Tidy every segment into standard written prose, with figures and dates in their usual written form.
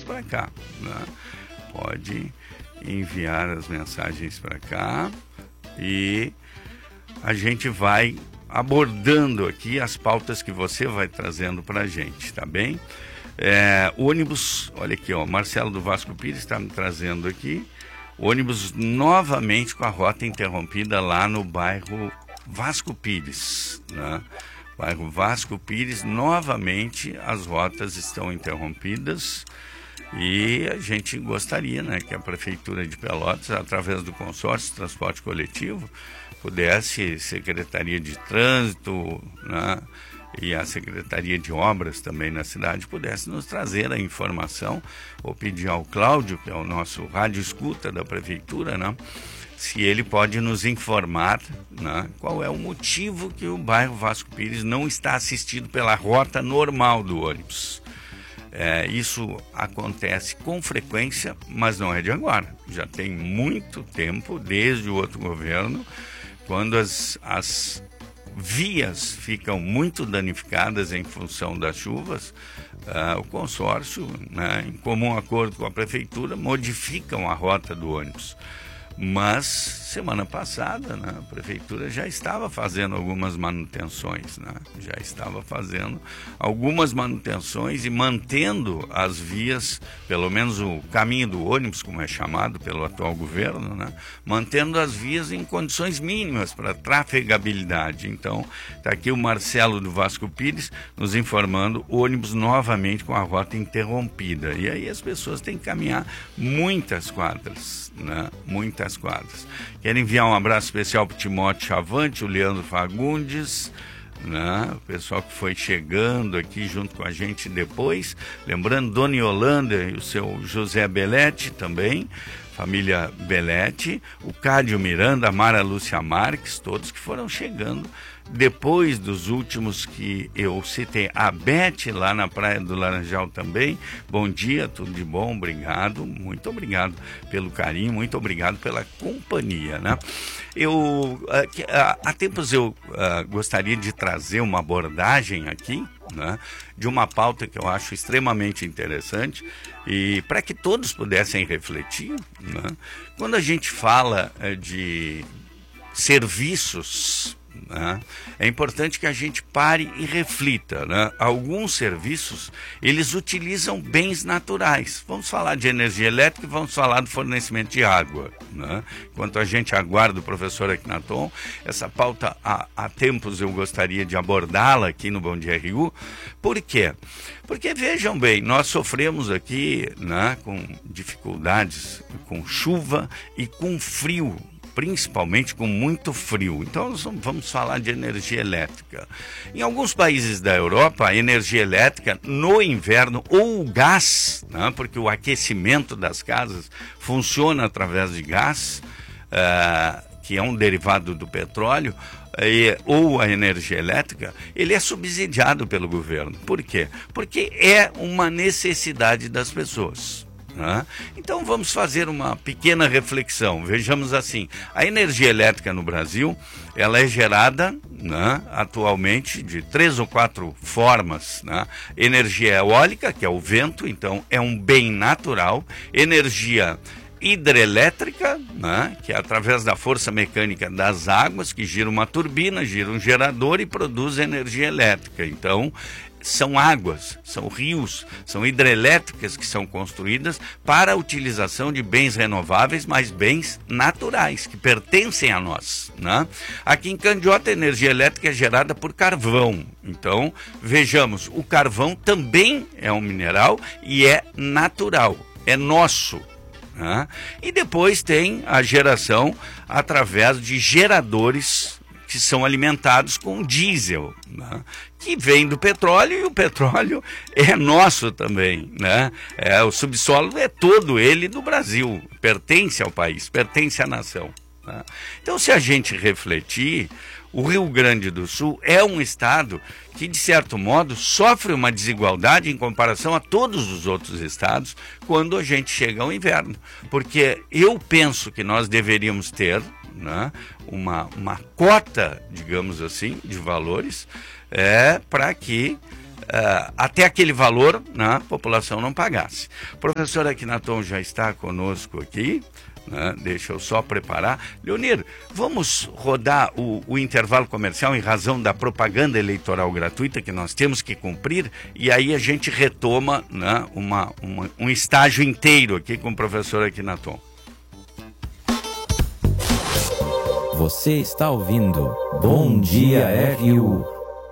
para cá, né? Pode enviar as mensagens para cá e a gente vai abordando aqui as pautas que você vai trazendo para a gente, tá bem? Ônibus, olha aqui, ó, Marcelo do Vasco Pires está me trazendo aqui, ônibus novamente com a rota interrompida lá no bairro Vasco Pires, né? Bairro Vasco Pires, novamente as rotas estão interrompidas e a gente gostaria, né, que a Prefeitura de Pelotas, através do consórcio de transporte coletivo, pudesse, Secretaria de Trânsito, né, e a Secretaria de Obras também na cidade, pudesse nos trazer a informação, ou pedir ao Cláudio, que é o nosso rádio escuta da Prefeitura, né, se ele pode nos informar, né, qual é o motivo que o bairro Vasco Pires não está assistido pela rota normal do ônibus. Isso acontece com frequência, mas não é de agora. Já tem muito tempo, desde o outro governo, quando as vias ficam muito danificadas em função das chuvas, o consórcio, né, em comum acordo com a prefeitura, modificam a rota do ônibus. Mas semana passada, né, a prefeitura já estava fazendo algumas manutenções, né? Já estava fazendo algumas manutenções e mantendo as vias, pelo menos o caminho do ônibus, como é chamado pelo atual governo, né? Mantendo as vias em condições mínimas para trafegabilidade. Então, está aqui o Marcelo do Vasco Pires nos informando, ônibus novamente com a rota interrompida. E aí as pessoas têm que caminhar muitas quadras, né? Muitas quadras. Quero enviar um abraço especial para o Timóteo Chavante, o Leandro Fagundes, né? O pessoal que foi chegando aqui junto com a gente depois. Lembrando, Dona Yolanda e o seu José Belletti também, família Belletti, o Cádio Miranda, a Mara Lúcia Marques, todos que foram chegando depois dos últimos que eu citei. A Beth lá na Praia do Laranjal também. Bom dia, tudo de bom, obrigado, muito obrigado pelo carinho, muito obrigado pela companhia, né? Há tempos eu gostaria de trazer uma abordagem aqui, né, de uma pauta que eu acho extremamente interessante e para que todos pudessem refletir, né? Quando a gente fala de serviços, né, é importante que a gente pare e reflita, né? Alguns serviços, eles utilizam bens naturais. Vamos falar de energia elétrica e vamos falar do fornecimento de água, né? Enquanto a gente aguarda o professor Akhenaton, essa pauta há tempos eu gostaria de abordá-la aqui no Bom Dia RU. Por quê? Porque vejam bem, nós sofremos aqui, né, com dificuldades, com chuva e com frio, principalmente com muito frio. Então nós vamos falar de energia elétrica. Em alguns países da Europa, a energia elétrica no inverno, ou o gás, né, porque o aquecimento das casas funciona através de gás, que é um derivado do petróleo, ou a energia elétrica, ele é subsidiado pelo governo. Por quê? Porque é uma necessidade das pessoas. Então vamos fazer uma pequena reflexão. Vejamos assim, a energia elétrica no Brasil, ela é gerada, né, atualmente de 3 ou 4 formas, né? Energia eólica, que é o vento, então é um bem natural. Energia hidrelétrica, né, que é através da força mecânica das águas, que gira uma turbina, gira um gerador e produz energia elétrica. Então são águas, são rios, são hidrelétricas que são construídas para a utilização de bens renováveis, mas bens naturais, que pertencem a nós, né? Aqui em Candiota, a energia elétrica é gerada por carvão. Então, vejamos, o carvão também é um mineral e é natural, é nosso. E depois tem a geração através de geradores que são alimentados com diesel, né, que vem do petróleo, e o petróleo é nosso também, né? O subsolo é todo ele do Brasil, pertence ao país, pertence à nação, né? Então, se a gente refletir, o Rio Grande do Sul é um estado que, de certo modo, sofre uma desigualdade em comparação a todos os outros estados quando a gente chega ao inverno. Porque eu penso que nós deveríamos ter, né, uma cota, digamos assim, de valores para que até aquele valor, né, a população não pagasse. O professor Akhenaton já está conosco aqui, né? Deixa eu só preparar. Leonir, vamos rodar o intervalo comercial em razão da propaganda eleitoral gratuita que nós temos que cumprir, e aí a gente retoma, né, um estágio inteiro aqui com o professor Akhenaton. Você está ouvindo Bom Dia RU.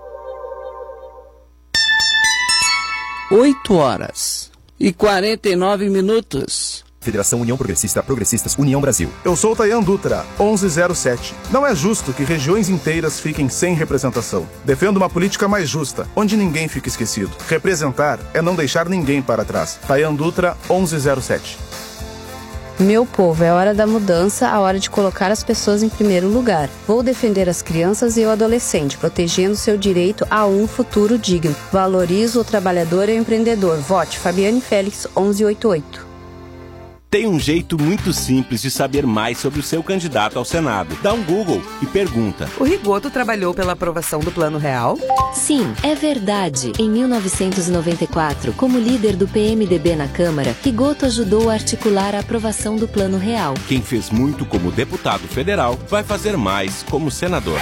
8h49. Federação União Progressista, Progressistas União Brasil. Eu sou Tayan Dutra, 1107. Não é justo que regiões inteiras fiquem sem representação. Defendo uma política mais justa, onde ninguém fique esquecido. Representar é não deixar ninguém para trás. Tayan Dutra, 1107. Meu povo, é hora da mudança, a hora de colocar as pessoas em primeiro lugar. Vou defender as crianças e o adolescente, protegendo seu direito a um futuro digno. Valorizo o trabalhador e o empreendedor. Vote Fabiane Félix, 1188. Tem um jeito muito simples de saber mais sobre o seu candidato ao Senado. Dá um Google e pergunta: o Rigoto trabalhou pela aprovação do Plano Real? Sim, é verdade. Em 1994, como líder do PMDB na Câmara, Rigoto ajudou a articular a aprovação do Plano Real. Quem fez muito como deputado federal vai fazer mais como senador.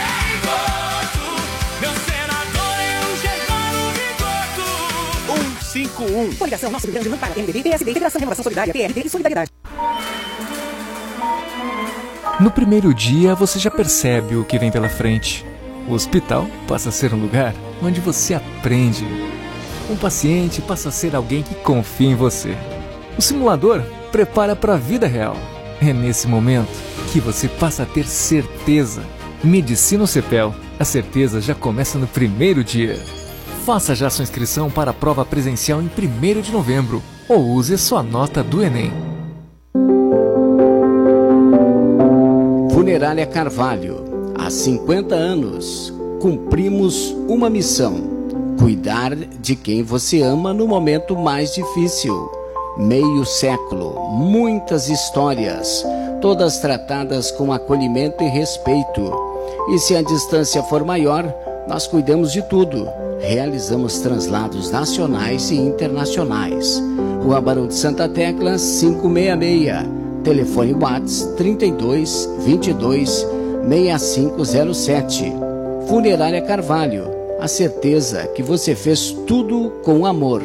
Coligação Nosso Rio Grande para PMDB, PSD, Federação Renovação Solidária, PRD e Solidariedade. No primeiro dia, você já percebe o que vem pela frente. O hospital passa a ser um lugar onde você aprende. Um paciente passa a ser alguém que confia em você. O simulador prepara para a vida real. É nesse momento que você passa a ter certeza. Medicina ou CEPEL, a certeza já começa no primeiro dia. Faça já sua inscrição para a prova presencial em 1º de novembro ou use sua nota do Enem. Funerária Carvalho. Há 50 anos, cumprimos uma missão: cuidar de quem você ama no momento mais difícil. Meio século, muitas histórias, todas tratadas com acolhimento e respeito. E se a distância for maior, nós cuidamos de tudo. Realizamos translados nacionais e internacionais. Rua Barão de Santa Tecla, 566. Telefone WhatsApp 32 22 6507. Funerária Carvalho. A certeza que você fez tudo com amor.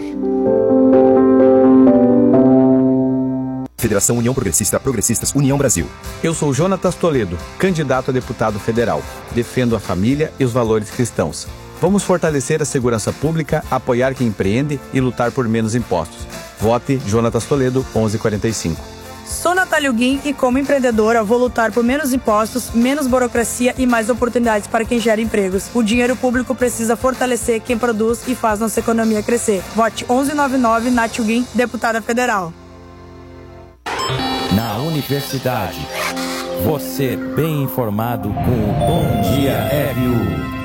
Federação União Progressista, Progressistas União Brasil. Eu sou Jonatas Toledo, candidato a deputado federal. Defendo a família e os valores cristãos. Vamos fortalecer a segurança pública, apoiar quem empreende e lutar por menos impostos. Vote Jonatas Toledo, 1145. Sou Natália Guim e, como empreendedora, vou lutar por menos impostos, menos burocracia e mais oportunidades para quem gera empregos. O dinheiro público precisa fortalecer quem produz e faz nossa economia crescer. Vote 1199, Nath Guim, deputada federal. Na universidade, você bem informado com o Bom Dia RU.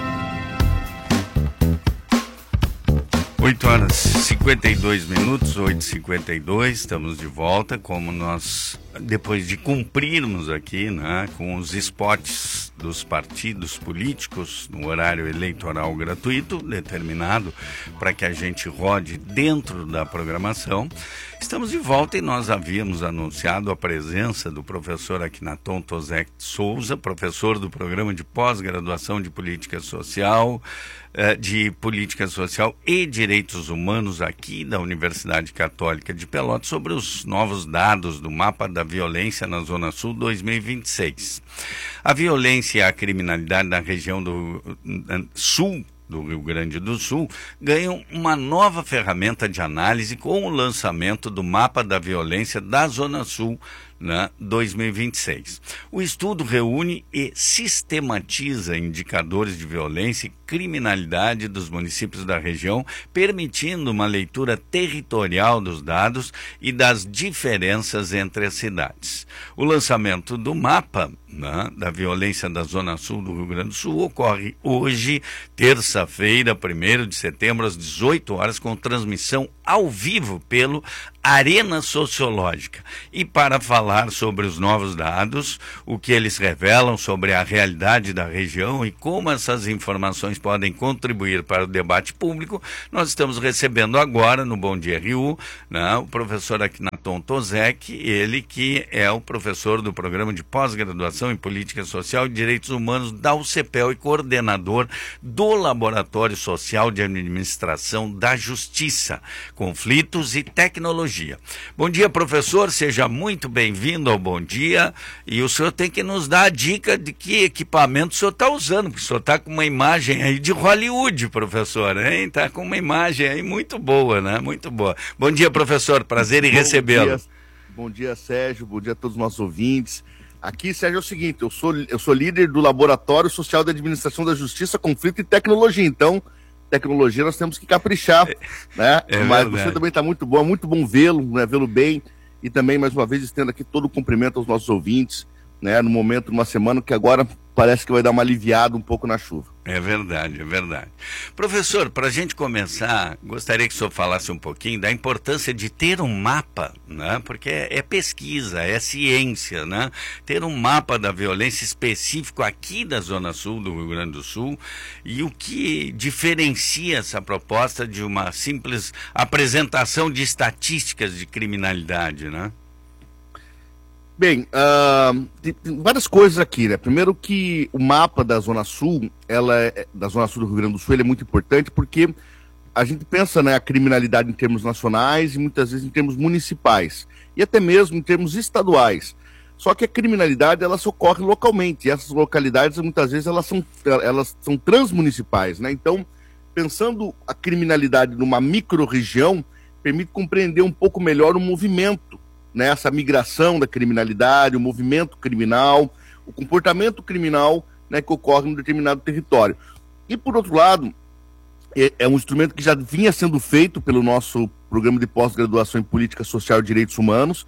8h52, 8h52, estamos de volta, como nós, depois de cumprirmos aqui, né, com os spots dos partidos políticos no horário eleitoral gratuito, determinado para que a gente rode dentro da programação, estamos de volta e nós havíamos anunciado a presença do professor Akhenaton Tozek Souza, professor do programa de pós-graduação de Política Social, e Direitos Humanos aqui da Universidade Católica de Pelotas, sobre os novos dados do Mapa da Violência na Zona Sul 2026. A violência e a criminalidade na região do Sul do Rio Grande do Sul ganham uma nova ferramenta de análise com o lançamento do Mapa da Violência da Zona Sul, 2026. O estudo reúne e sistematiza indicadores de violência e criminalidade dos municípios da região, permitindo uma leitura territorial dos dados e das diferenças entre as cidades. O lançamento do mapa da violência da Zona Sul do Rio Grande do Sul ocorre hoje, terça-feira, 1º de setembro, às 18 horas, com transmissão ao vivo pelo Arena Sociológica. E para falar sobre os novos dados, o que eles revelam sobre a realidade da região e como essas informações podem contribuir para o debate público, nós estamos recebendo agora no Bom Dia RU, né, o professor Akhenaton Tozek, ele que é o professor do Programa de Pós-Graduação em Política Social e Direitos Humanos da UCPEL e coordenador do Laboratório Social de Administração da Justiça, Conflitos e Tecnologia. Bom dia, professor, seja muito bem-vindo ao Bom Dia, e o senhor tem que nos dar a dica de que equipamento o senhor está usando, porque o senhor está com uma imagem aí de Hollywood, professor, hein? Está com uma imagem aí muito boa, né? Muito boa. Bom dia, professor, prazer em recebê-lo. Bom dia, Sérgio, bom dia a todos os nossos ouvintes. Aqui, Sérgio, é o seguinte, eu sou líder do Laboratório Social de Administração da Justiça, Conflito e Tecnologia, então tecnologia nós temos que caprichar, né? Mas verdade. Você também está muito bom vê-lo, né? Vê-lo bem, e também, mais uma vez, estendo aqui todo o cumprimento aos nossos ouvintes, né? No momento, numa semana que agora parece que vai dar uma aliviada um pouco na chuva. É verdade, é verdade. Professor, para a gente começar, gostaria que o senhor falasse um pouquinho da importância de ter um mapa, né? Porque é pesquisa, é ciência, né? Ter um mapa da violência específico aqui da Zona Sul do Rio Grande do Sul, e o que diferencia essa proposta de uma simples apresentação de estatísticas de criminalidade, né? Bem, tem várias coisas aqui, né? Primeiro que o mapa da Zona Sul, da Zona Sul do Rio Grande do Sul, ele é muito importante porque a gente pensa, né, a criminalidade em termos nacionais e muitas vezes em termos municipais e até mesmo em termos estaduais. Só que a criminalidade, ela ocorre localmente, e essas localidades muitas vezes elas são transmunicipais, né? Então, pensando a criminalidade numa micro-região, permite compreender um pouco melhor o movimento, né, essa migração da criminalidade, o movimento criminal, o comportamento criminal, né, que ocorre em um determinado território. E, por outro lado, é um instrumento que já vinha sendo feito pelo nosso Programa de Pós-Graduação em Política Social e Direitos Humanos,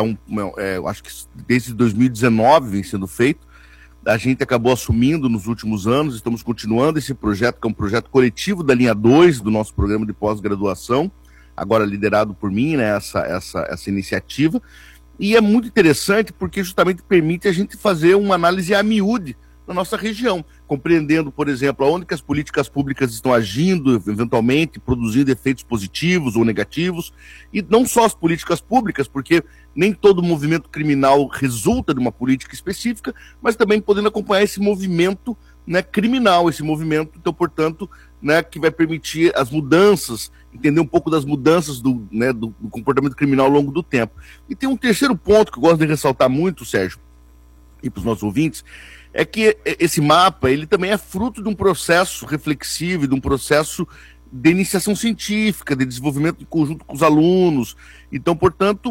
eu acho que desde 2019 vem sendo feito. A gente acabou assumindo nos últimos anos, estamos continuando esse projeto, que é um projeto coletivo da linha 2 do nosso Programa de Pós-Graduação, agora liderado por mim, né, essa iniciativa, e é muito interessante porque justamente permite a gente fazer uma análise a miúde na nossa região, compreendendo, por exemplo, aonde que as políticas públicas estão agindo, eventualmente produzindo efeitos positivos ou negativos, e não só as políticas públicas, porque nem todo movimento criminal resulta de uma política específica, mas também podendo acompanhar esse movimento, né, criminal, esse movimento, então, portanto, né, que vai permitir as mudanças, entender um pouco das mudanças do comportamento criminal ao longo do tempo. E tem um terceiro ponto que eu gosto de ressaltar muito, Sérgio, e para os nossos ouvintes, é que esse mapa, ele também é fruto de um processo reflexivo, de um processo de iniciação científica, de desenvolvimento em conjunto com os alunos. Então, portanto,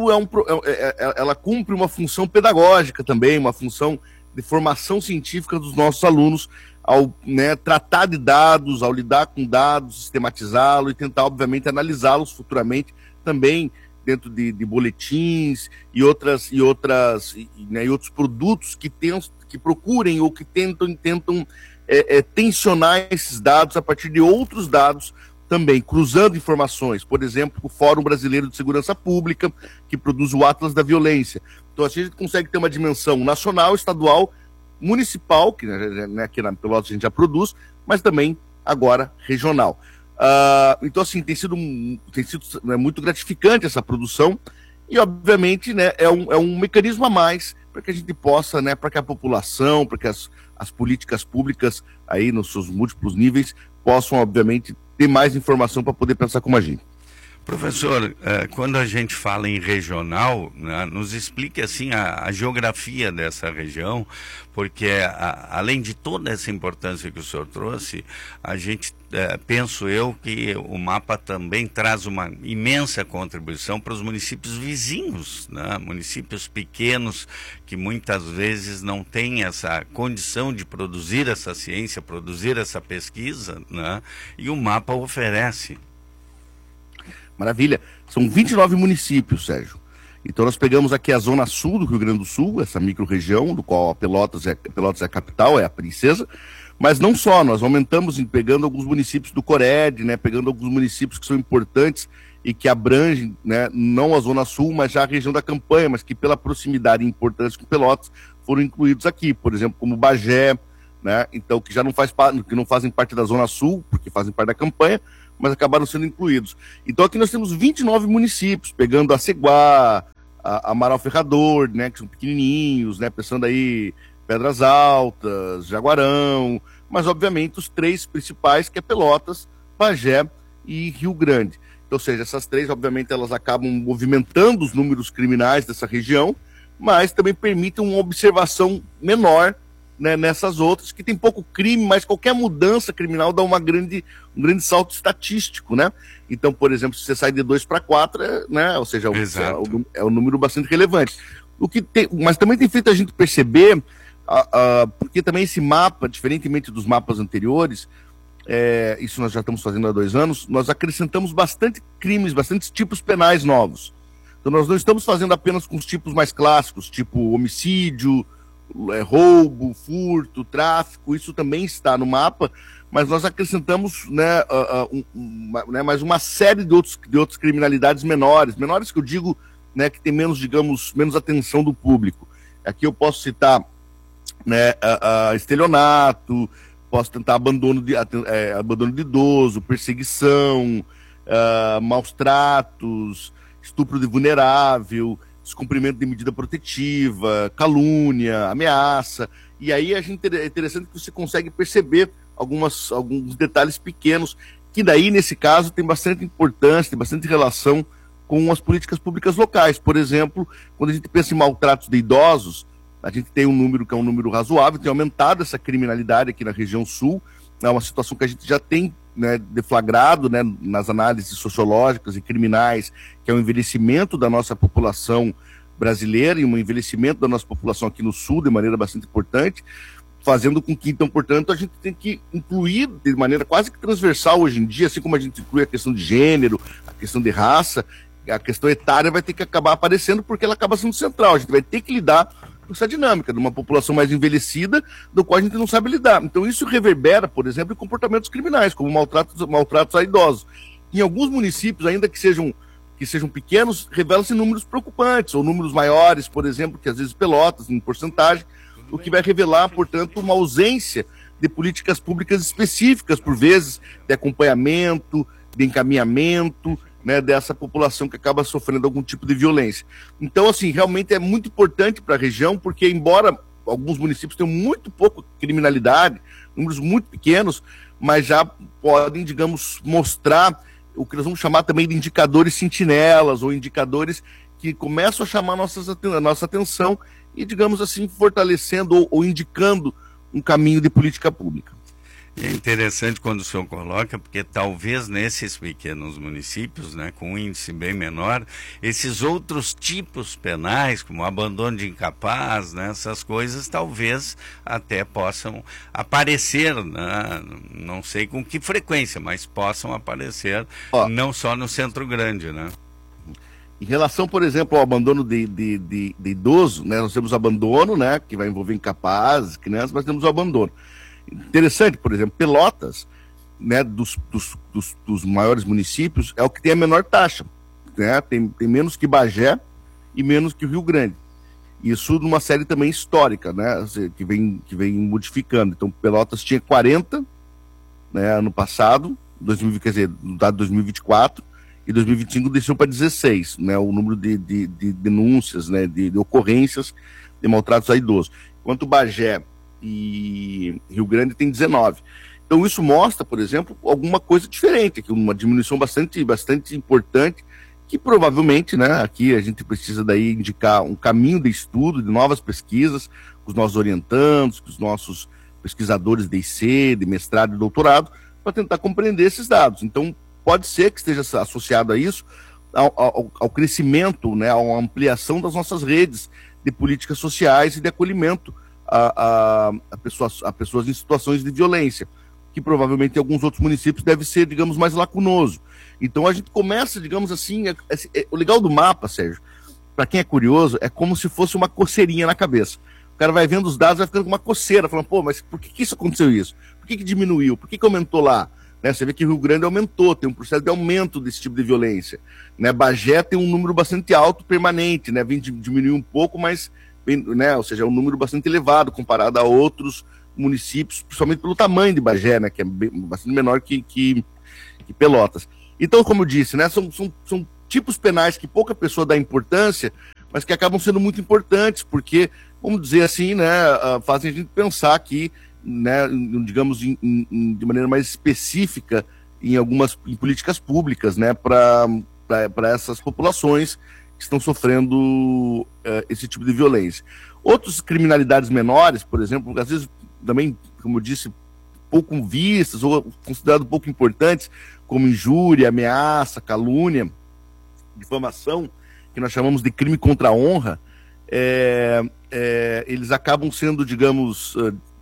ela cumpre uma função pedagógica também, uma função de formação científica dos nossos alunos, ao, né, tratar de dados, ao lidar com dados, sistematizá-los e tentar, obviamente, analisá-los futuramente também dentro de boletins e outros produtos que procurem ou que tentam tensionar esses dados a partir de outros dados também, cruzando informações. Por exemplo, o Fórum Brasileiro de Segurança Pública, que produz o Atlas da Violência. Então, assim, a gente consegue ter uma dimensão nacional, estadual, municipal, que, né, aqui na Pelotas a gente já produz, mas também agora regional. Então, assim, tem sido né, muito gratificante essa produção e, obviamente, né, é um mecanismo a mais para que a gente possa, né, para que a população, para que as políticas públicas aí nos seus múltiplos níveis possam, obviamente, ter mais informação para poder pensar como agir. Professor, quando a gente fala em regional, né, nos explique assim a geografia dessa região, porque além de toda essa importância que o senhor trouxe, a gente, penso eu, que o mapa também traz uma imensa contribuição para os municípios vizinhos, né, municípios pequenos que muitas vezes não têm essa condição de produzir essa ciência, produzir essa pesquisa, né, e o mapa oferece. Maravilha. São 29 municípios, Sérgio. Então nós pegamos aqui a Zona Sul do Rio Grande do Sul, essa micro-região, do qual a Pelotas é a capital, é a princesa, mas não só, nós aumentamos pegando alguns municípios do Cored, né, pegando alguns municípios que são importantes e que abrangem, né, não a Zona Sul, mas já a região da Campanha, mas que pela proximidade e importância com Pelotas foram incluídos aqui, por exemplo, como Bagé, né, então que já não que não fazem parte da Zona Sul, porque fazem parte da Campanha, mas acabaram sendo incluídos. Então aqui nós temos 29 municípios, pegando Aceguá, Amaral Ferrador, né, que são pequenininhos, né, pensando aí Pedras Altas, Jaguarão, mas obviamente os 3 principais, que é Pelotas, Bagé e Rio Grande. Então, ou seja, essas 3, obviamente, elas acabam movimentando os números criminais dessa região, mas também permitem uma observação menor, né, nessas outras, que tem pouco crime, mas qualquer mudança criminal dá um grande salto estatístico, né? Então, por exemplo, se você sai de 2 para 4, né, ou seja, é um número bastante relevante. Mas também tem feito a gente perceber, porque também esse mapa, diferentemente dos mapas anteriores, isso nós já estamos fazendo há 2 anos, nós acrescentamos bastante crimes, bastante tipos penais novos. Então nós não estamos fazendo apenas com os tipos mais clássicos, tipo homicídio, roubo, furto, tráfico, isso também está no mapa, mas nós acrescentamos, né, mais uma série de outras criminalidades menores que eu digo, né, que tem menos atenção do público. Aqui eu posso citar, né, estelionato, posso tentar abandono de idoso, perseguição, maus tratos, estupro de vulnerável, descumprimento de medida protetiva, calúnia, ameaça. E aí é interessante que você consegue perceber alguns detalhes pequenos, que daí, nesse caso, tem bastante importância, tem bastante relação com as políticas públicas locais. Por exemplo, quando a gente pensa em maltratos de idosos, a gente tem um número que é um número razoável, tem aumentado essa criminalidade aqui na região sul, é uma situação que a gente já tem, né, deflagrado, né, nas análises sociológicas e criminais, que é o envelhecimento da nossa população brasileira e um envelhecimento da nossa população aqui no sul de maneira bastante importante, fazendo com que, então, portanto, a gente tem que incluir de maneira quase que transversal hoje em dia, assim como a gente inclui a questão de gênero, a questão de raça, a questão etária vai ter que acabar aparecendo porque ela acaba sendo central, a gente vai ter que lidar com essa dinâmica de uma população mais envelhecida, do qual a gente não sabe lidar. Então isso reverbera, por exemplo, em comportamentos criminais, como maltratos a idosos. Em alguns municípios, ainda que sejam pequenos, revelam-se números preocupantes, ou números maiores, por exemplo, que às vezes Pelotas, em porcentagem, o que vai revelar, portanto, uma ausência de políticas públicas específicas, por vezes, de acompanhamento, de encaminhamento, né, dessa população que acaba sofrendo algum tipo de violência. Então, assim, realmente é muito importante para a região, porque embora alguns municípios tenham muito pouco criminalidade, números muito pequenos, mas já podem, digamos, mostrar o que nós vamos chamar também de indicadores sentinelas, ou indicadores que começam a chamar a nossa atenção e, digamos assim, fortalecendo ou indicando um caminho de política pública. É interessante quando o senhor coloca, porque talvez nesses pequenos municípios, né, com um índice bem menor, esses outros tipos penais, como abandono de incapaz, né, essas coisas talvez até possam aparecer, né, não sei com que frequência, mas possam aparecer, não só no centro grande, né? Em relação, por exemplo, ao abandono de idoso, né, nós temos o abandono, né, que vai envolver incapazes, crianças, mas temos o abandono. Interessante, por exemplo, Pelotas, né, dos maiores municípios, é o que tem a menor taxa, né, tem menos que Bagé e menos que o Rio Grande. Isso numa série também histórica, né, que vem modificando. Então, Pelotas tinha 40, né, ano passado, quer dizer, no dado 2024, e 2025 desceu para 16, né, o número de denúncias, né, de ocorrências de maltratos a idosos. Enquanto Bagé e Rio Grande tem 19. Então isso mostra, por exemplo, alguma coisa diferente, aqui uma diminuição bastante importante, que provavelmente, né, aqui a gente precisa daí indicar um caminho de estudo, de novas pesquisas, com os nossos orientandos, com os nossos pesquisadores de IC, de mestrado e doutorado, para tentar compreender esses dados. Então pode ser que esteja associado a isso, ao crescimento, né, à ampliação das nossas redes de políticas sociais e de acolhimento a pessoas em situações de violência, que provavelmente em alguns outros municípios deve ser, digamos, mais lacunoso. Então a gente começa, digamos assim, o legal do mapa, Sérgio, para quem é curioso, é como se fosse uma coceirinha na cabeça. O cara vai vendo os dados, vai ficando com uma coceira, falando, pô, mas por que isso aconteceu isso? Por que diminuiu? Por que aumentou lá? né? Você vê que o Rio Grande aumentou, tem um processo de aumento desse tipo de violência, né? Bagé tem um número bastante alto permanente, né? Vem diminuir um pouco, mas, né? Ou seja, é um número bastante elevado comparado a outros municípios, principalmente pelo tamanho de Bagé, né? Que é bastante menor que Pelotas. Então, como eu disse, né? São tipos penais que pouca pessoa dá importância, mas que acabam sendo muito importantes, porque, vamos dizer assim, né, fazem a gente pensar que, né, digamos, de maneira mais específica em políticas públicas, né, para essas populações que estão sofrendo esse tipo de violência. Outras criminalidades menores, por exemplo, às vezes também, como eu disse, pouco vistas ou consideradas pouco importantes, como injúria, ameaça, calúnia, difamação, que nós chamamos de crime contra a honra, eles acabam sendo, digamos,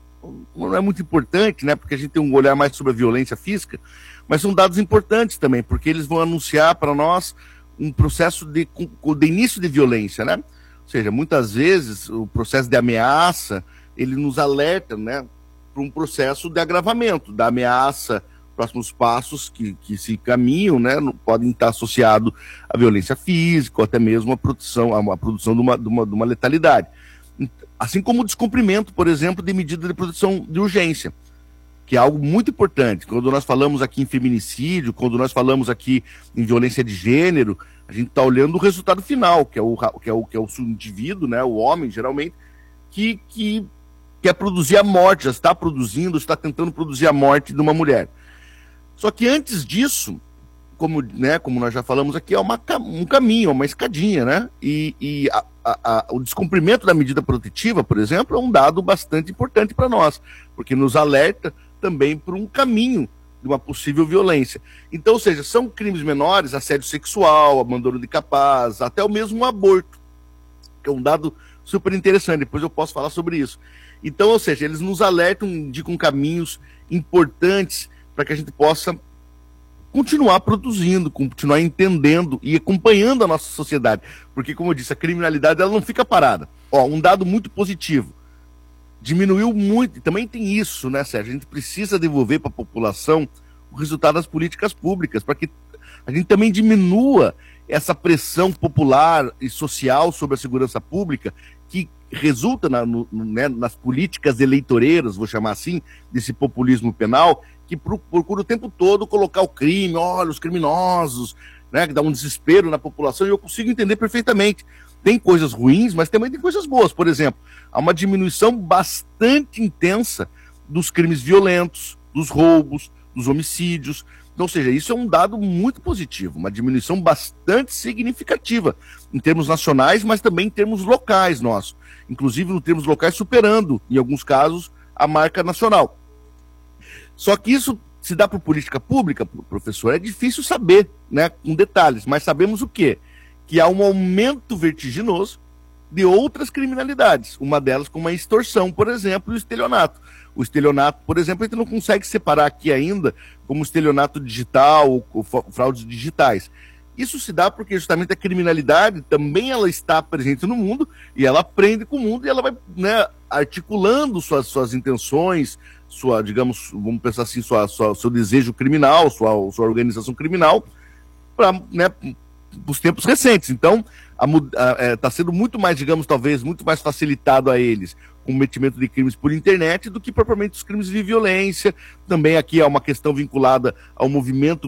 não é muito importante, né, porque a gente tem um olhar mais sobre a violência física, mas são dados importantes também, porque eles vão anunciar para nós um processo de início de violência, né? Ou seja, muitas vezes o processo de ameaça, ele nos alerta, né, para um processo de agravamento da ameaça. Próximos passos que se caminham, né, podem estar associados à violência física ou até mesmo à produção de uma letalidade. Assim como o descumprimento, por exemplo, de medida de proteção de urgência, que é algo muito importante. Quando nós falamos aqui em feminicídio, quando nós falamos aqui em violência de gênero, a gente está olhando o resultado final, que é o indivíduo, né, o homem, geralmente, que quer produzir a morte, já está produzindo, está tentando produzir a morte de uma mulher. Só que antes disso, como nós já falamos aqui, é um caminho, uma escadinha, né? E o descumprimento da medida protetiva, por exemplo, é um dado bastante importante para nós, porque nos alerta também para um caminho de uma possível violência. Então, ou seja, são crimes menores, assédio sexual, abandono de capaz, até o mesmo aborto, que é um dado super interessante, depois eu posso falar sobre isso. Então, ou seja, eles nos alertam, indicam caminhos importantes para que a gente possa continuar produzindo, continuar entendendo e acompanhando a nossa sociedade. Porque, como eu disse, a criminalidade ela não fica parada. Um dado muito positivo. Diminuiu muito, e também tem isso, né, Sérgio? A gente precisa devolver para a população o resultado das políticas públicas, para que a gente também diminua essa pressão popular e social sobre a segurança pública que resulta nas políticas eleitoreiras, vou chamar assim, desse populismo penal, que procura o tempo todo colocar o crime, olha, os criminosos, né, que dá um desespero na população, e eu consigo entender perfeitamente. Tem coisas ruins, mas também tem coisas boas. Por exemplo, há uma diminuição bastante intensa dos crimes violentos, dos roubos, dos homicídios. Então, ou seja, isso é um dado muito positivo, uma diminuição bastante significativa em termos nacionais, mas também em termos locais nossos. Inclusive, em termos locais, superando, em alguns casos, a marca nacional. Só que isso se dá por política pública, professor, é difícil saber, né, com detalhes, mas sabemos o quê? Que há um aumento vertiginoso de outras criminalidades, uma delas como a extorsão, por exemplo, e o estelionato. O estelionato, por exemplo, a gente não consegue separar aqui ainda como estelionato digital ou fraudes digitais. Isso se dá porque justamente a criminalidade também ela está presente no mundo e ela aprende com o mundo e ela vai, né, articulando suas intenções, digamos, vamos pensar assim, seu desejo criminal, sua organização criminal para, né, os tempos recentes. Então, está sendo muito mais, digamos, talvez, muito mais facilitado a eles o cometimento de crimes por internet do que propriamente os crimes de violência. Também aqui há uma questão vinculada ao movimento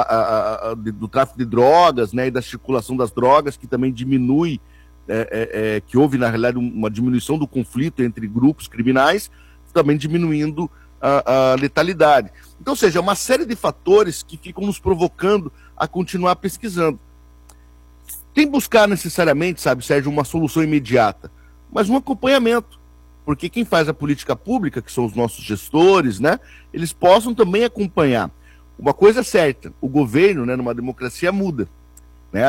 do tráfico de drogas, né, e da circulação das drogas, que também diminui, que houve, na realidade, uma diminuição do conflito entre grupos criminais, também diminuindo a letalidade. Então, ou seja, é uma série de fatores que ficam nos provocando a continuar pesquisando. Sem buscar necessariamente, sabe, Sérgio, uma solução imediata, mas um acompanhamento. Porque quem faz a política pública, que são os nossos gestores, né, eles possam também acompanhar. Uma coisa é certa, o governo, né, numa democracia muda. Né,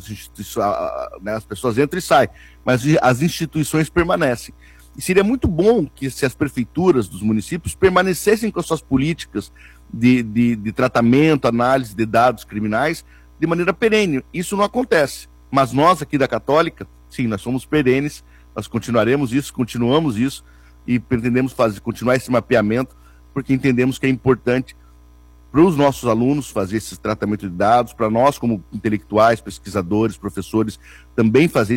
as pessoas entram e saem, mas as instituições permanecem. E seria muito bom que se as prefeituras dos municípios permanecessem com as suas políticas de tratamento, análise de dados criminais de maneira perene. Isso não acontece. Mas nós aqui da Católica, sim, nós somos perenes, nós continuamos isso e pretendemos continuar esse mapeamento, porque entendemos que é importante para os nossos alunos fazer esse tratamento de dados, para nós como intelectuais, pesquisadores, professores, também fazer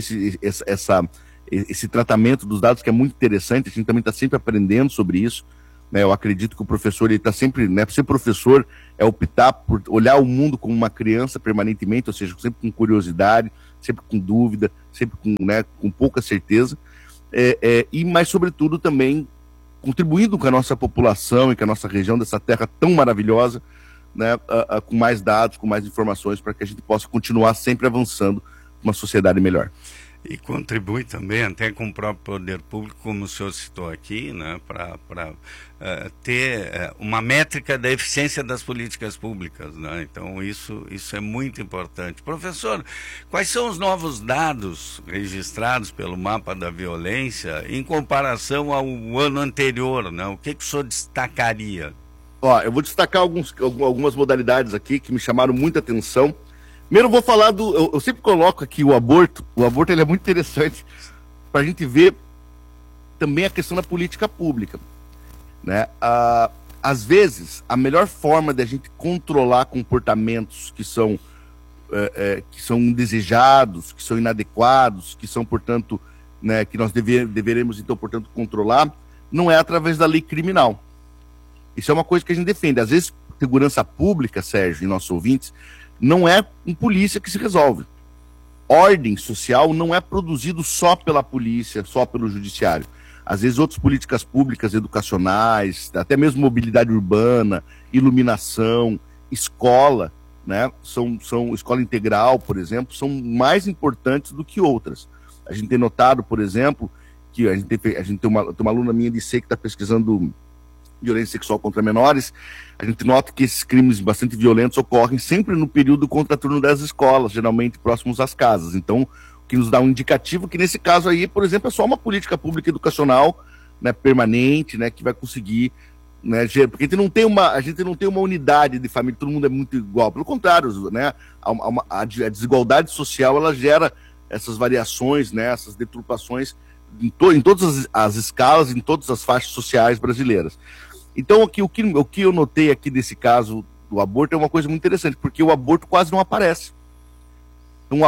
esse tratamento dos dados, que é muito interessante. A gente também está sempre aprendendo sobre isso, né? Eu acredito que o professor está sempre, né, ser professor é optar por olhar o mundo como uma criança permanentemente, ou seja, sempre com curiosidade, sempre com dúvida, sempre com pouca certeza, mas sobretudo também contribuindo com a nossa população e com a nossa região dessa terra tão maravilhosa, né, com mais dados, com mais informações, para que a gente possa continuar sempre avançando uma sociedade melhor. E contribui também até com o próprio poder público, como o senhor citou aqui, né, para ter uma métrica da eficiência das políticas públicas, né? Então isso é muito importante. Professor, quais são os novos dados registrados pelo mapa da violência em comparação ao ano anterior, né? O que o senhor destacaria? Eu vou destacar algumas modalidades aqui que me chamaram muita atenção. Primeiro eu vou falar eu sempre coloco aqui o aborto. O aborto ele é muito interessante para a gente ver também a questão da política pública, né? Às vezes, a melhor forma de a gente controlar comportamentos que são indesejados, que são inadequados, que são, portanto, né, que nós deveremos, então, portanto, controlar, não é através da lei criminal. Isso é uma coisa que a gente defende. Às vezes, segurança pública, Sérgio e nossos ouvintes, não é com polícia que se resolve. Ordem social não é produzido só pela polícia, só pelo judiciário. Às vezes outras políticas públicas, educacionais, até mesmo mobilidade urbana, iluminação, escola, né? Escola integral, por exemplo, são mais importantes do que outras. A gente tem notado, por exemplo, que a gente tem uma aluna minha de IC que está pesquisando violência sexual contra menores. A gente nota que esses crimes bastante violentos ocorrem sempre no período contraturno das escolas, geralmente próximos às casas. Então, o que nos dá um indicativo que nesse caso aí, por exemplo, é só uma política pública educacional, né, permanente, né, que vai conseguir, né, porque a gente não tem uma unidade de família, todo mundo é muito igual. Pelo contrário, né, a desigualdade social, ela gera essas variações, né, essas deturpações em todas as escalas, em todas as faixas sociais brasileiras. Então, o que eu notei aqui desse caso do aborto é uma coisa muito interessante, porque o aborto quase não aparece. Então,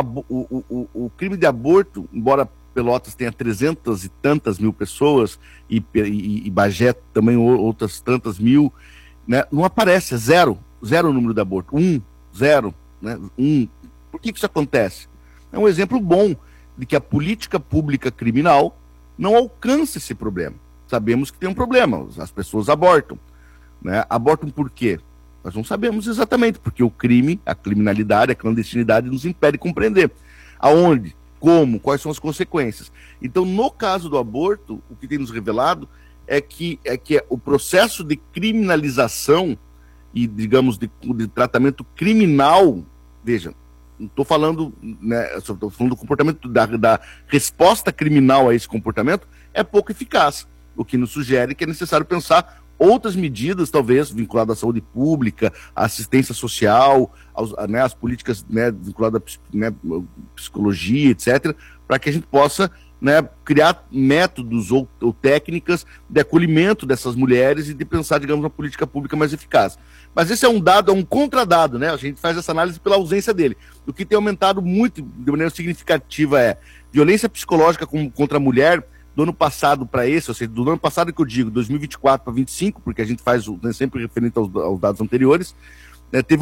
o crime de aborto, embora Pelotas tenha 300 e tantas mil pessoas, e Bagé também outras tantas mil, né, não aparece, é zero o número de aborto. 0, né, 1. Por que isso acontece? É um exemplo bom de que a política pública criminal não alcança esse problema. Sabemos que tem um problema, as pessoas abortam, né? Abortam por quê? Nós não sabemos exatamente, porque o crime, a criminalidade, a clandestinidade nos impede de compreender. Aonde, como, quais são as consequências. Então, no caso do aborto, o que tem nos revelado é que o processo de criminalização e, digamos, de tratamento criminal, veja, não estou falando, né, estou falando do comportamento, da resposta criminal a esse comportamento, é pouco eficaz. O que nos sugere que é necessário pensar outras medidas, talvez, vinculadas à saúde pública, à assistência social, às políticas, né, vinculadas à psicologia, etc., para que a gente possa, né, criar métodos ou técnicas de acolhimento dessas mulheres e de pensar, digamos, uma política pública mais eficaz. Mas esse é um dado, é um contradado, né? A gente faz essa análise pela ausência dele. O que tem aumentado muito, de maneira significativa, é violência psicológica contra a mulher. Do ano passado para esse, ou seja, do ano passado que eu digo, 2024 para 2025, porque a gente faz, né, sempre referente aos dados anteriores, né, teve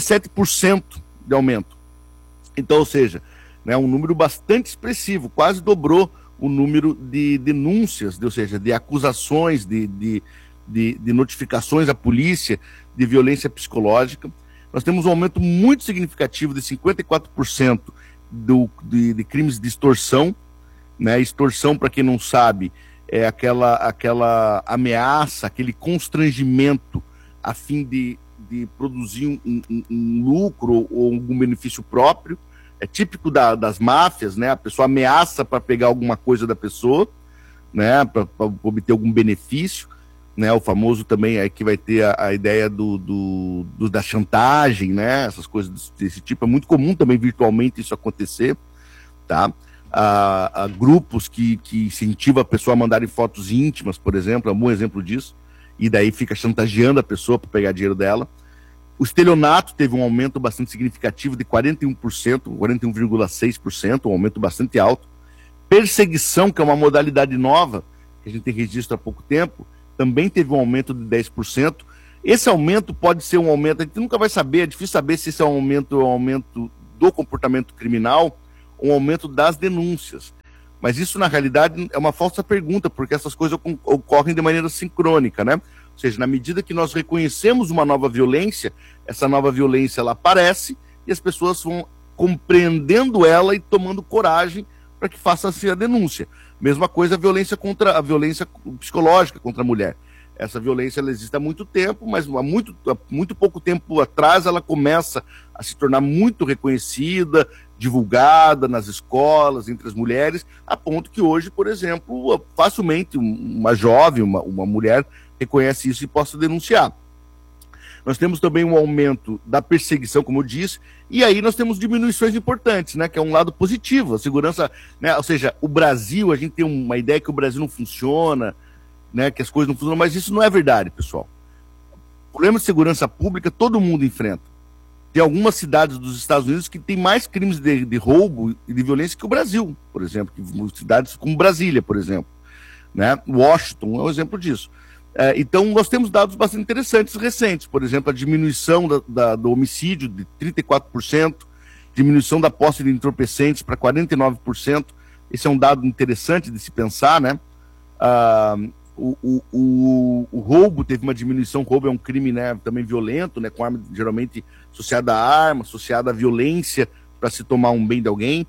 87% de aumento. Então, ou seja, né, um número bastante expressivo, quase dobrou o número de denúncias, ou seja, de acusações, de notificações à polícia de violência psicológica. Nós temos um aumento muito significativo de 54% de crimes de extorsão, né? Extorsão, para quem não sabe, é aquela ameaça, aquele constrangimento a fim de produzir um lucro ou algum benefício próprio. É típico das máfias, né? A pessoa ameaça para pegar alguma coisa da pessoa, né? Para obter algum benefício, né? O famoso também é que vai ter a ideia da chantagem, né? Essas coisas desse tipo. É muito comum também virtualmente isso acontecer, tá? A grupos que incentivam a pessoa a mandarem fotos íntimas, por exemplo, é um bom exemplo disso, e daí fica chantageando a pessoa para pegar dinheiro dela, O estelionato teve um aumento bastante significativo de 41%, 41,6%, um aumento bastante alto. Perseguição, que é uma modalidade nova, que a gente tem registro há pouco tempo, também teve um aumento de 10%. Esse aumento pode ser um aumento, a gente nunca vai saber, é difícil saber se esse é um aumento do comportamento criminal ou um aumento das denúncias. Mas isso, na realidade, é uma falsa pergunta, porque essas coisas ocorrem de maneira sincrônica, né? Ou seja, na medida que nós reconhecemos uma nova violência, essa nova violência ela aparece e as pessoas vão compreendendo ela e tomando coragem para que faça-se a denúncia. Mesma coisa a violência psicológica contra a mulher. Essa violência ela existe há muito tempo, mas há muito pouco tempo atrás ela começa a se tornar muito reconhecida, divulgada nas escolas, entre as mulheres, a ponto que hoje, por exemplo, facilmente uma jovem, uma mulher reconhece isso e possa denunciar. Nós temos também um aumento da perseguição, como eu disse, e aí nós temos diminuições importantes, né, que é um lado positivo, a segurança, né, ou seja, o Brasil, a gente tem uma ideia que o Brasil não funciona, né, que as coisas não funcionam, mas isso não é verdade, pessoal. Problema de segurança pública todo mundo enfrenta. Tem algumas cidades dos Estados Unidos que tem mais crimes de roubo e de violência que o Brasil, por exemplo, cidades como Brasília, por exemplo, né? Washington é um exemplo disso. Então, nós temos dados bastante interessantes recentes, por exemplo, a diminuição do homicídio de 34%, diminuição da posse de entorpecentes para 49%. Esse é um dado interessante de se pensar, né? O roubo teve uma diminuição. Roubo é um crime, né, também violento, né, com arma geralmente associada à arma, associada à violência para se tomar um bem de alguém.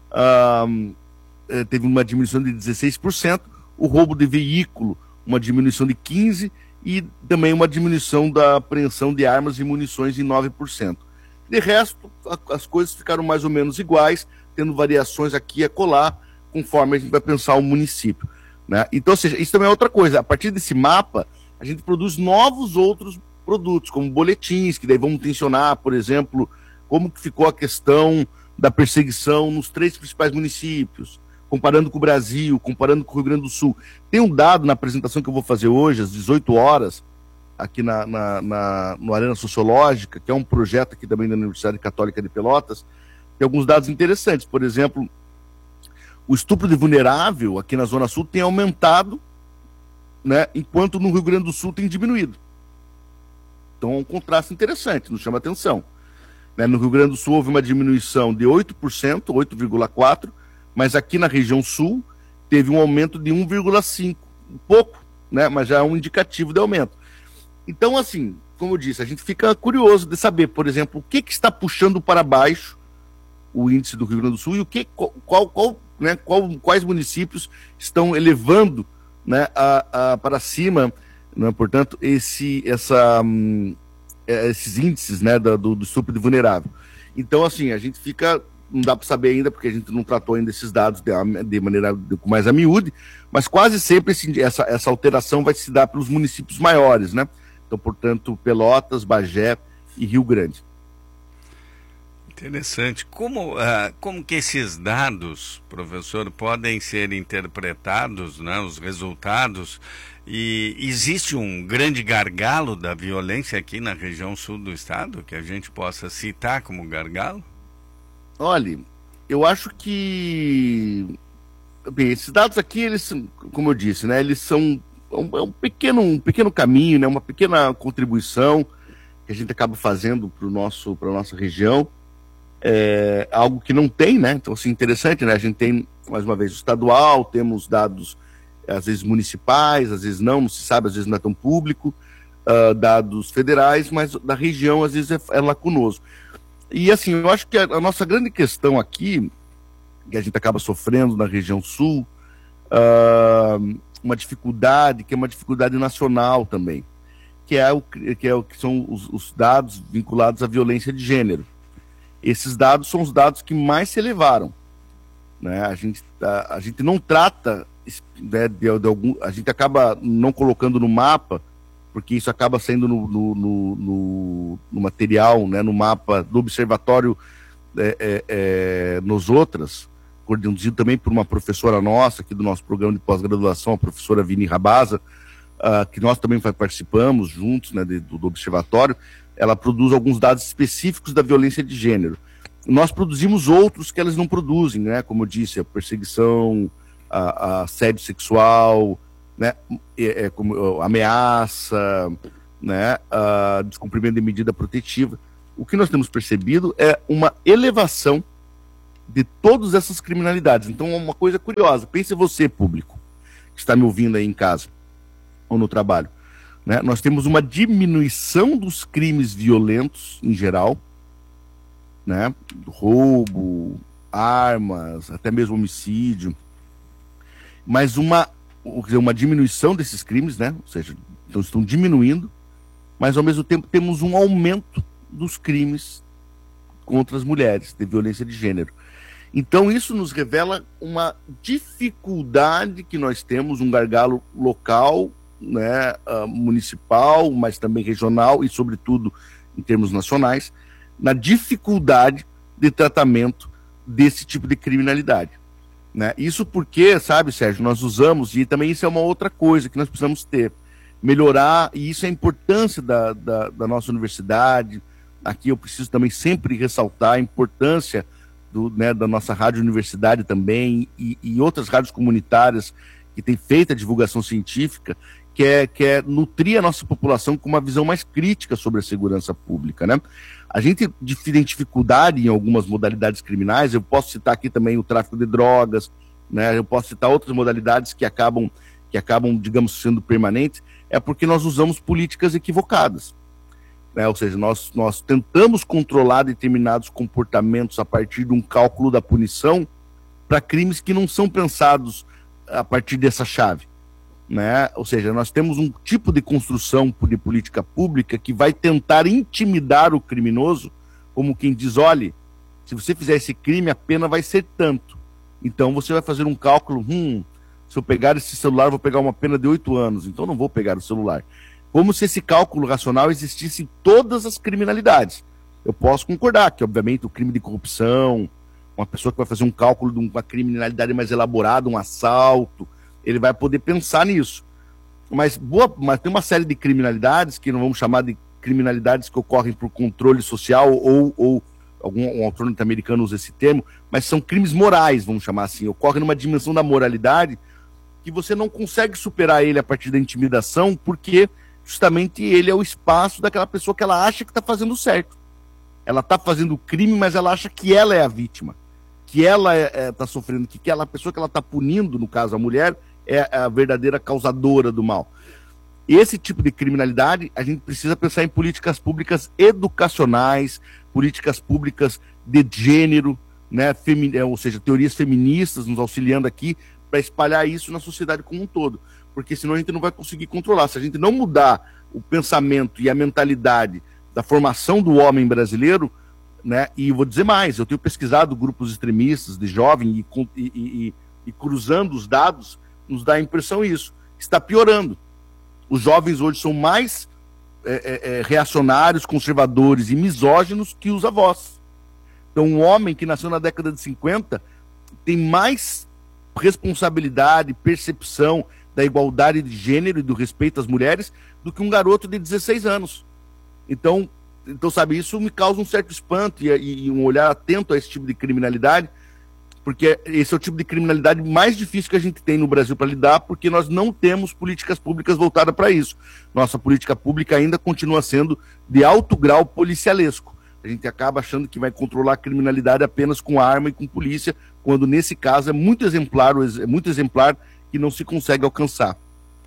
Teve uma diminuição de 16%. O roubo de veículo, uma diminuição de 15%, e também uma diminuição da apreensão de armas e munições em 9%. De resto, as coisas ficaram mais ou menos iguais, tendo variações aqui e acolá, conforme a gente vai pensar o município, né? Então, ou seja, isso também é outra coisa. A partir desse mapa, a gente produz novos outros produtos, como boletins, que daí vamos tensionar, por exemplo, como que ficou a questão da perseguição nos 3 principais municípios, comparando com o Brasil, comparando com o Rio Grande do Sul. Tem um dado na apresentação que eu vou fazer hoje, às 18 horas, aqui no Arena Sociológica, que é um projeto aqui também da Universidade Católica de Pelotas. Tem alguns dados interessantes. Por exemplo, o estupro de vulnerável aqui na Zona Sul tem aumentado, né, enquanto no Rio Grande do Sul tem diminuído. Então é um contraste interessante, nos chama atenção. Né, no Rio Grande do Sul houve uma diminuição de 8%, 8,4%, mas aqui na região sul teve um aumento de 1,5%, pouco, né, mas já é um indicativo de aumento. Então, assim, como eu disse, a gente fica curioso de saber, por exemplo, o que está puxando para baixo o índice do Rio Grande do Sul e quais municípios estão elevando, né, para cima, né, portanto, esses índices, né, do estupro de vulnerável. Então, assim, a gente fica, não dá para saber ainda, porque a gente não tratou ainda esses dados de maneira mais a miúde, mas quase sempre essa alteração vai se dar pelos municípios maiores, né? Então, portanto, Pelotas, Bagé e Rio Grande. Interessante. Como que esses dados, professor, podem ser interpretados, né, os resultados, e existe um grande gargalo da violência aqui na região sul do estado, que a gente possa citar como gargalo? Olha, eu acho que, bem, esses dados aqui, eles, como eu disse, né, eles são um pequeno caminho, né, uma pequena contribuição que a gente acaba fazendo para a nossa região. É algo que não tem, né? Então, assim, interessante, né? A gente tem, mais uma vez, o estadual, temos dados, às vezes, municipais, às vezes não se sabe, às vezes não é tão público, dados federais, mas da região, às vezes, é lacunoso. E, assim, eu acho que a nossa grande questão aqui, que a gente acaba sofrendo na região sul, uma dificuldade, que é uma dificuldade nacional também, que são os dados vinculados à violência de gênero. Esses dados são os dados que mais se elevaram, né? A gente não trata, né, a gente acaba não colocando no mapa, porque isso acaba saindo no material, né, no mapa do observatório nos outras, conduzido também por uma professora nossa aqui do nosso programa de pós-graduação, a professora Vini Rabaza, que nós também participamos juntos, né, do observatório. ela produz alguns dados específicos da violência de gênero. Nós produzimos outros que elas não produzem, né? Como eu disse, a perseguição, a assédio sexual, né? Como ameaça, né? A descumprimento de medida protetiva. O que nós temos percebido é uma elevação de todas essas criminalidades. Então, é uma coisa curiosa. Pense você, público, que está me ouvindo aí em casa ou no trabalho, né? Nós temos uma diminuição dos crimes violentos em geral, né? Roubo, armas, até mesmo homicídio, mas uma diminuição desses crimes, né? Ou seja, então estão diminuindo, mas ao mesmo tempo temos um aumento dos crimes contra as mulheres, de violência de gênero. Então isso nos revela uma dificuldade que nós temos, um gargalo local, né, municipal, mas também regional e sobretudo em termos nacionais, na dificuldade de tratamento desse tipo de criminalidade, né? Isso porque, sabe, Sérgio, nós usamos, e também isso é uma outra coisa que nós precisamos melhorar, e isso é a importância da nossa universidade. Aqui eu preciso também sempre ressaltar a importância da nossa rádio universidade também, e outras rádios comunitárias que têm feito a divulgação científica, que é nutrir a nossa população com uma visão mais crítica sobre a segurança pública, né? A gente tem dificuldade em algumas modalidades criminais. Eu posso citar aqui também o tráfico de drogas, né? Eu posso citar outras modalidades que acabam, digamos, sendo permanentes, é porque nós usamos políticas equivocadas, né? Ou seja, nós tentamos controlar determinados comportamentos a partir de um cálculo da punição para crimes que não são pensados a partir dessa chave, né? Ou seja, nós temos um tipo de construção de política pública que vai tentar intimidar o criminoso, como quem diz: olhe, se você fizer esse crime, a pena vai ser tanto. Então você vai fazer um cálculo: se eu pegar esse celular, eu vou pegar uma pena de 8 anos, então não vou pegar o celular. Como se esse cálculo racional existisse em todas as criminalidades. Eu posso concordar que, obviamente, o crime de corrupção, uma pessoa que vai fazer um cálculo de uma criminalidade mais elaborada, um assalto, ele vai poder pensar nisso. Mas tem uma série de criminalidades, que não vamos chamar de criminalidades que ocorrem por controle social, ou um autor norte-americano usa esse termo, mas são crimes morais, vamos chamar assim. Ocorre numa dimensão da moralidade que você não consegue superar ele a partir da intimidação, porque justamente ele é o espaço daquela pessoa que ela acha que está fazendo certo. Ela está fazendo o crime, mas ela acha que ela é a vítima, que ela está sofrendo, que aquela pessoa que ela está punindo, no caso a mulher, é a verdadeira causadora do mal. Esse tipo de criminalidade, a gente precisa pensar em políticas públicas educacionais, políticas públicas de gênero, né, ou seja, teorias feministas nos auxiliando aqui para espalhar isso na sociedade como um todo, porque senão a gente não vai conseguir controlar. Se a gente não mudar o pensamento e a mentalidade da formação do homem brasileiro, né, e vou dizer mais, eu tenho pesquisado grupos extremistas de jovens e cruzando os dados, nos dá a impressão isso, está piorando. Os jovens hoje são mais reacionários, conservadores e misóginos que os avós. Então, um homem que nasceu na década de 50 tem mais responsabilidade, percepção da igualdade de gênero e do respeito às mulheres do que um garoto de 16 anos. Então, sabe, isso me causa um certo espanto e um olhar atento a esse tipo de criminalidade, porque esse é o tipo de criminalidade mais difícil que a gente tem no Brasil para lidar, porque nós não temos políticas públicas voltadas para isso. Nossa política pública ainda continua sendo de alto grau policialesco. A gente acaba achando que vai controlar a criminalidade apenas com arma e com polícia, quando nesse caso é muito exemplar que não se consegue alcançar.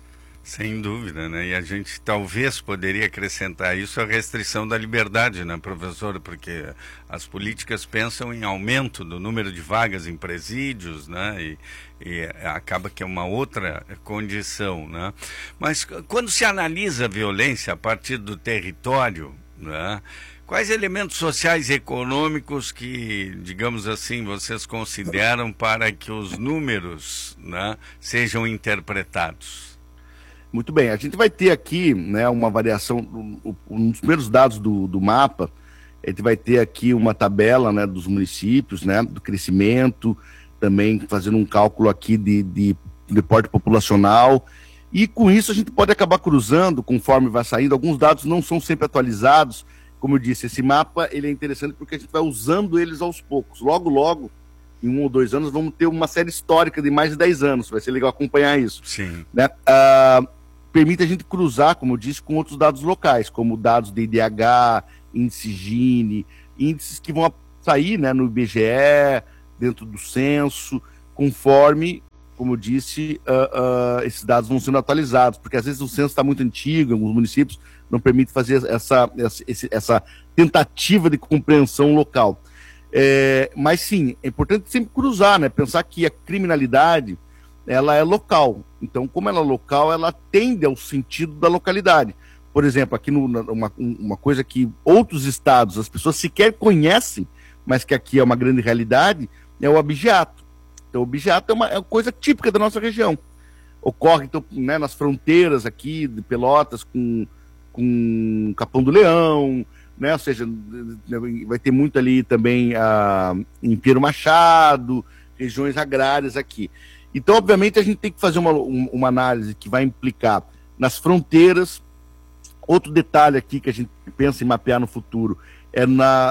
Sem dúvida, né? E a gente talvez poderia acrescentar isso a restrição da liberdade, né, professor? Porque as políticas pensam em aumento do número de vagas em presídios, né? E acaba que é uma outra condição, né? Mas quando se analisa a violência a partir do território, né, quais elementos sociais e econômicos que, digamos assim, vocês consideram para que os números, né, sejam interpretados? Muito bem, a gente vai ter aqui, né, uma variação, nos primeiros dados do mapa, a gente vai ter aqui uma tabela, né, dos municípios, né, do crescimento, também fazendo um cálculo aqui de porte populacional, e com isso a gente pode acabar cruzando, conforme vai saindo, alguns dados não são sempre atualizados, como eu disse, esse mapa ele é interessante porque a gente vai usando eles aos poucos. Logo, logo, em 1 ou 2 anos, vamos ter uma série histórica de mais de 10 anos. Vai ser legal acompanhar isso. Sim. Né? Permite a gente cruzar, como eu disse, com outros dados locais, como dados de IDH, índice Gini, índices que vão sair, né, no IBGE, dentro do censo, conforme, como eu disse, esses dados vão sendo atualizados, porque às vezes o censo está muito antigo, em alguns municípios não permite fazer essa tentativa de compreensão local. Mas sim, é importante sempre cruzar, né? Pensar que a criminalidade ela é local. Então, como ela é local, ela tende ao sentido da localidade. Por exemplo, aqui uma coisa que outros estados, as pessoas sequer conhecem, mas que aqui é uma grande realidade, é o abigeato. Então, o abigeato é uma coisa típica da nossa região. Ocorre, então, né, nas fronteiras aqui de Pelotas com Capão do Leão, né? Ou seja, vai ter muito ali também em Pinheiro Machado, regiões agrárias aqui. Então, obviamente, a gente tem que fazer uma análise que vai implicar nas fronteiras. Outro detalhe aqui que a gente pensa em mapear no futuro é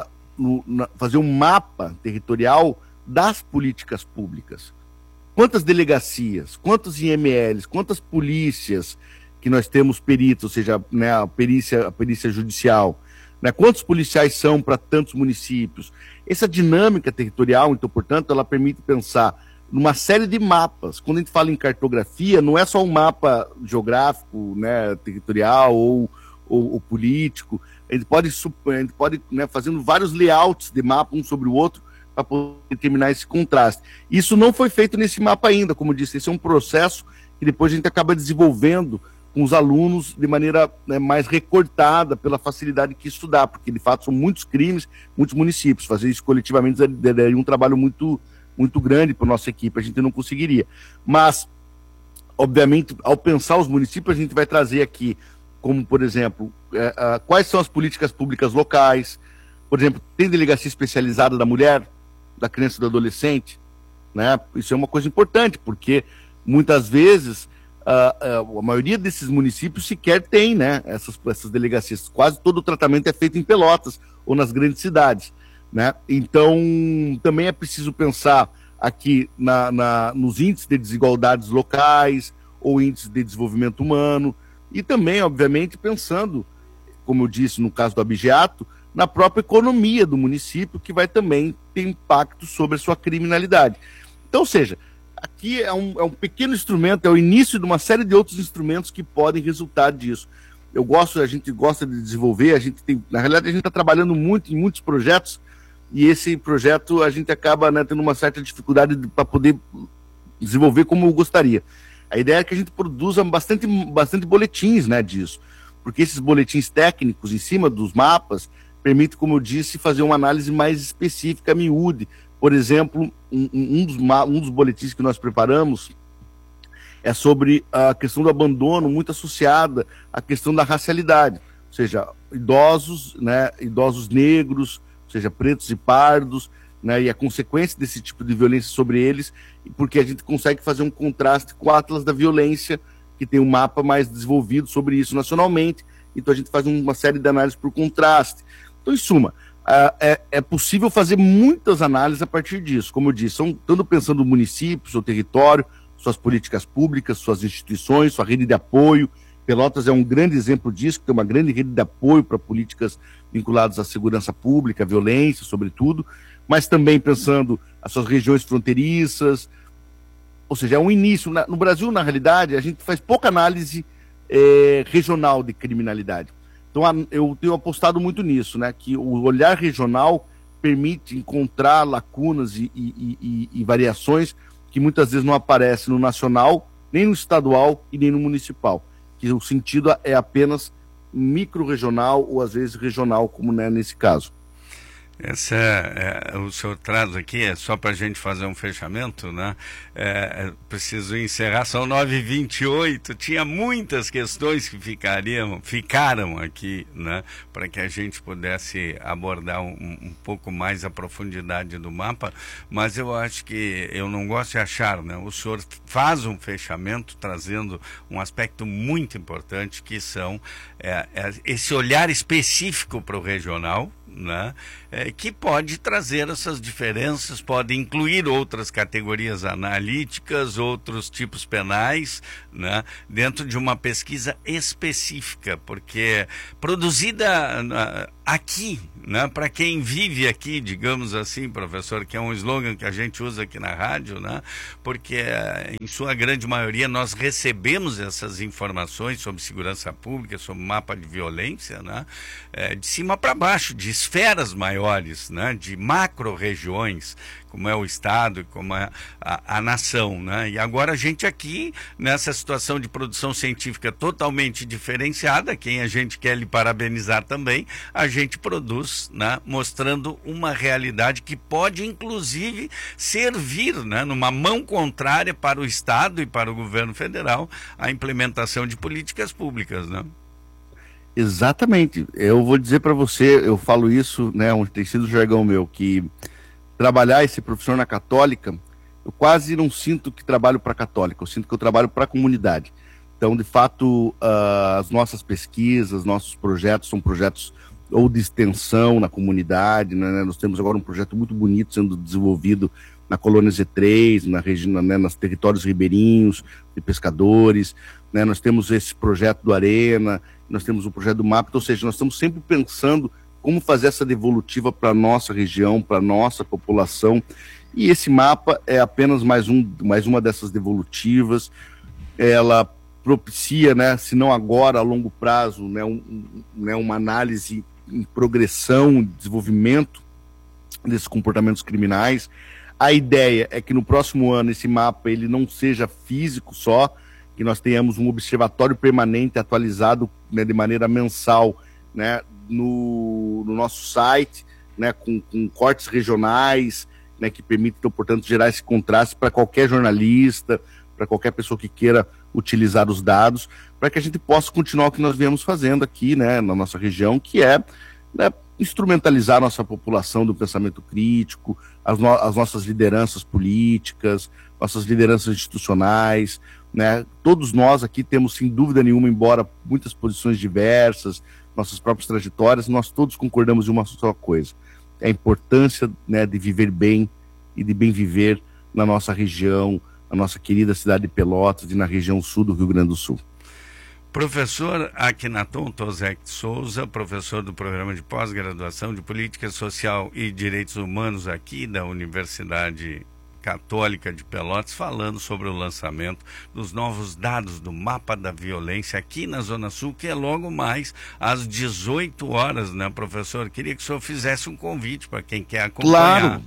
fazer um mapa territorial das políticas públicas. Quantas delegacias, quantos IMLs, quantas polícias que nós temos peritos, ou seja, né, a perícia judicial, né, quantos policiais são para tantos municípios. Essa dinâmica territorial, então, portanto, ela permite pensar numa série de mapas. Quando a gente fala em cartografia, não é só um mapa geográfico, né, territorial ou político. A gente pode né, fazendo vários layouts de mapa um sobre o outro para poder determinar esse contraste. Isso não foi feito nesse mapa ainda, como eu disse, esse é um processo que depois a gente acaba desenvolvendo com os alunos de maneira, né, mais recortada pela facilidade que estudar, porque de fato são muitos crimes, muitos municípios. Fazer isso coletivamente daria um trabalho muito grande para a nossa equipe, a gente não conseguiria. Mas, obviamente, ao pensar os municípios, a gente vai trazer aqui, como, por exemplo, quais são as políticas públicas locais. Por exemplo, tem delegacia especializada da mulher, da criança e do adolescente, né? Isso é uma coisa importante, porque muitas vezes a maioria desses municípios sequer tem, né, essas delegacias. Quase todo o tratamento é feito em Pelotas ou nas grandes cidades, né? Então, também é preciso pensar aqui nos índices de desigualdades locais ou índices de desenvolvimento humano e também, obviamente, pensando, como eu disse no caso do abigeato, na própria economia do município, que vai também ter impacto sobre a sua criminalidade. Então, ou seja, aqui é um pequeno instrumento, é o início de uma série de outros instrumentos que podem resultar disso. A gente gosta de desenvolver, na realidade a gente está trabalhando muito em muitos projetos, e esse projeto a gente acaba, né, tendo uma certa dificuldade para poder desenvolver como eu gostaria. A ideia é que a gente produza bastante boletins, né, disso, porque esses boletins técnicos em cima dos mapas permite, como eu disse, fazer uma análise mais específica, miúde. Por exemplo, um dos boletins que nós preparamos é sobre a questão do abandono, muito associada à questão da racialidade, ou seja, idosos, né, idosos negros, ou seja, pretos e pardos, né, e a consequência desse tipo de violência sobre eles, porque a gente consegue fazer um contraste com o Atlas da Violência, que tem um mapa mais desenvolvido sobre isso nacionalmente, então a gente faz uma série de análises por contraste. Então, em suma, é possível fazer muitas análises a partir disso. Como eu disse, tanto pensando no município, seu território, suas políticas públicas, suas instituições, sua rede de apoio. Pelotas é um grande exemplo disso, que tem uma grande rede de apoio para políticas vinculadas à segurança pública, à violência, sobretudo, mas também pensando as suas regiões fronteiriças. Ou seja, é um início. No Brasil, na realidade, a gente faz pouca análise regional de criminalidade. Então, eu tenho apostado muito nisso, né? Que o olhar regional permite encontrar lacunas e variações que muitas vezes não aparecem no nacional, nem no estadual e nem no municipal. Que o sentido é apenas micro-regional ou às vezes regional, como é nesse caso. O senhor traz aqui, é só para a gente fazer um fechamento, né? Preciso encerrar, são 9h28, tinha muitas questões que ficaram aqui, né? Para que a gente pudesse abordar um pouco mais a profundidade do mapa, mas eu acho que, eu não gosto de achar, né? O senhor faz um fechamento trazendo um aspecto muito importante, que são esse olhar específico para o regional, né? Que pode trazer essas diferenças, pode incluir outras categorias analíticas, outros tipos penais, né? Dentro de uma pesquisa específica, porque produzida aqui, né? Para quem vive aqui, digamos assim, professor, que é um slogan que a gente usa aqui na rádio, né? Porque em sua grande maioria nós recebemos essas informações sobre segurança pública, sobre mapa de violência, né? De cima para baixo, de esferas maiores, né? De macro-regiões, como é o Estado e como é a nação, né? E agora a gente aqui, nessa situação de produção científica totalmente diferenciada, quem a gente quer lhe parabenizar também, a gente produz, né? Mostrando uma realidade que pode, inclusive, servir, né? Numa mão contrária para o Estado e para o governo federal, a implementação de políticas públicas, né? Exatamente. Eu vou dizer para você, eu falo isso, né? Tem sido o jargão meu, que trabalhar esse professor na Católica, eu quase não sinto que trabalho para a Católica, eu sinto que eu trabalho para a comunidade. Então, de fato, as nossas pesquisas, nossos projetos são projetos ou de extensão na comunidade, né? Nós temos agora um projeto muito bonito sendo desenvolvido na colônia Z3, na região, né? Nos territórios ribeirinhos, de pescadores, né? Nós temos esse projeto do Arena, nós temos o projeto do MAP, ou seja, nós estamos sempre pensando como fazer essa devolutiva para a nossa região, para a nossa população, e esse mapa é apenas mais uma dessas devolutivas. Ela propicia, né, se não agora, a longo prazo, né, uma análise em progressão, desenvolvimento desses comportamentos criminais. A ideia é que no próximo ano esse mapa ele não seja físico só, que nós tenhamos um observatório permanente atualizado, né, de maneira mensal, né, no nosso site, né, com cortes regionais, né, que permitem, então, portanto, gerar esse contraste para qualquer jornalista, para qualquer pessoa que queira utilizar os dados, para que a gente possa continuar o que nós viemos fazendo aqui, né, na nossa região, que é, né, instrumentalizar a nossa população do pensamento crítico, as nossas lideranças políticas, nossas lideranças institucionais, né? Todos nós aqui temos, sem dúvida nenhuma, embora muitas posições diversas, nossas próprias trajetórias, nós todos concordamos de uma só coisa: a importância, né, de viver bem e de bem viver na nossa região, na nossa querida cidade de Pelotas e na região sul do Rio Grande do Sul. Professor Akhenaton Tozek de Souza, professor do programa de pós-graduação de Política Social e Direitos Humanos aqui da Universidade Católica de Pelotas, falando sobre o lançamento dos novos dados do Mapa da Violência aqui na Zona Sul, que é logo mais às 18 horas, né, professor? Queria que o senhor fizesse um convite para quem quer acompanhar. Claro.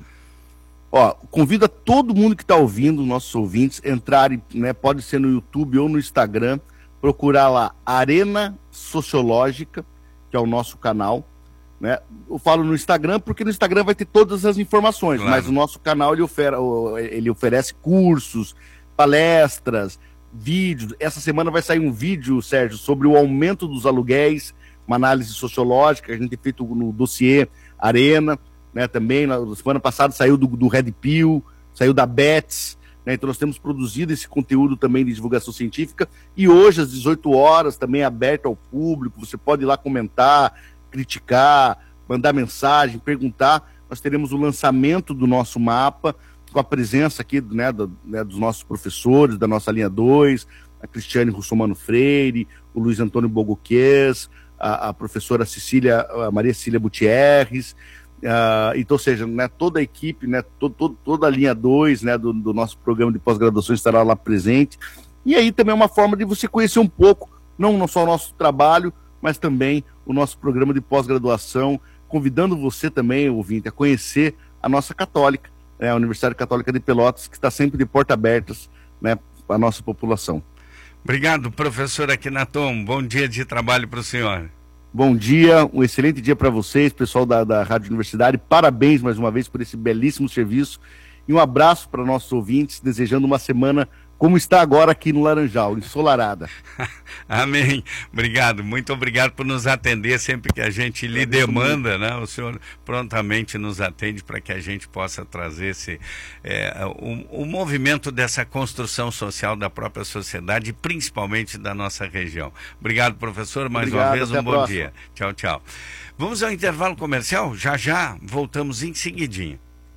Ó, convido a todo mundo que está ouvindo, nossos ouvintes, entrarem, né, pode ser no YouTube ou no Instagram, procurar lá Arena Sociológica, que é o nosso canal, né? Eu falo no Instagram porque no Instagram vai ter todas as informações, claro. Mas o nosso canal ele oferece cursos, palestras, vídeos. Essa semana vai sair um vídeo, Sérgio, sobre o aumento dos aluguéis, uma análise sociológica que a gente tem feito no dossiê Arena, né? Também na semana passada saiu do Red Pill, saiu da Bets, né? Então nós temos produzido esse conteúdo também de divulgação científica, e hoje às 18 horas também é aberto ao público, você pode ir lá comentar, criticar, mandar mensagem, perguntar. Nós teremos o lançamento do nosso mapa, com a presença aqui, né, dos nossos professores, da nossa linha 2, a Cristiane Russomano Freire, o Luiz Antônio Bogoquês, a professora a Maria Cecília Gutierrez, então, ou seja, né, toda a equipe, né, toda a linha 2, né, do nosso programa de pós-graduação estará lá presente. E aí também é uma forma de você conhecer um pouco, não só o nosso trabalho, mas também o nosso programa de pós-graduação, convidando você também, ouvinte, a conhecer a nossa católica, né, a Universidade Católica de Pelotas, que está sempre de portas abertas, né, para a nossa população. Obrigado, professor Akhenaton. Bom dia de trabalho para o senhor. Bom dia, um excelente dia para vocês, pessoal da Rádio Universidade. Parabéns mais uma vez por esse belíssimo serviço. E um abraço para nossos ouvintes, desejando uma semana como está agora aqui no Laranjal, ensolarada. Amém. Obrigado, muito obrigado por nos atender sempre que a gente lhe demanda, né? O senhor prontamente nos atende para que a gente possa trazer o movimento dessa construção social da própria sociedade e principalmente da nossa região. Obrigado, professor, mais uma vez, um bom dia. Tchau, tchau. Vamos ao intervalo comercial? Já voltamos em seguidinho.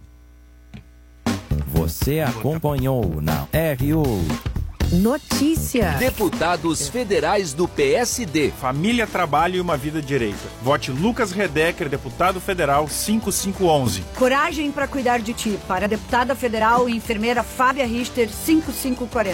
Você acompanhou na RU. Notícia. Deputados federais do PSD. Família, trabalho e uma vida direita. Vote Lucas Redecker, deputado federal 5511. Coragem para cuidar de ti. Para a deputada federal e enfermeira Fábia Richter 5540.